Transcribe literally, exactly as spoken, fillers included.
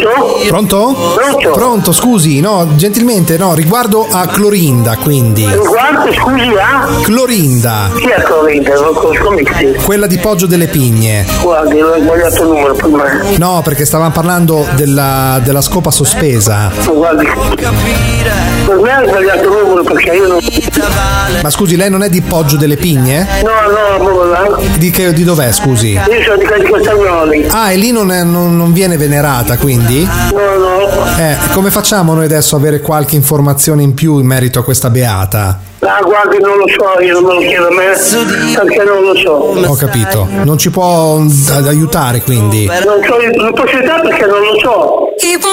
Pronto? Pronto? Pronto? Pronto, scusi, no, gentilmente, no, riguardo a Clorinda, quindi. Riguardo, scusi, a? Clorinda. Chi è Clorinda? Non conosco mica. Quella di Poggio delle Pigne. Guardi, ho sbagliato il numero per me. No, perché stavamo parlando della, della scopa sospesa. Guardi, per me hai sbagliato il numero perché io non... Ma scusi, lei non è di Poggio delle Pigne? No, no, no, Di, che, di dov'è, scusi? io sono di Cadico Stagnoli. Ah, e lì non, è, non, non viene venerata, quindi? No, no. Eh, come facciamo noi adesso a avere qualche informazione in più in merito a questa beata? Ah, guardi, non lo so, io non me lo chiedo a me perché non lo so. Ho capito. Non ci può ad aiutare, quindi? Non so la possibilità perché non lo so.